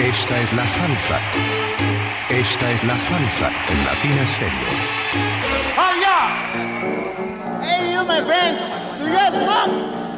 Esta es la salsa. Esta es la salsa en Latina Stereo. Oh, yeah! Hey, you, my friends, do you smoke?